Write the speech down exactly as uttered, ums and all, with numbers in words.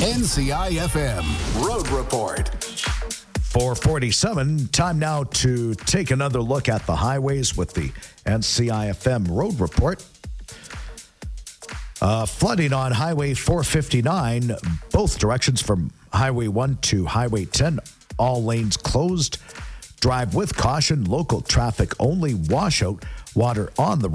N C I F M Road Report. four forty-seven, time now to take another look at the highways with the N C I F M Road Report. Uh, flooding on Highway four fifty-nine, both directions from Highway one to Highway ten, all lanes closed. Drive with caution, local traffic only, washout, water on the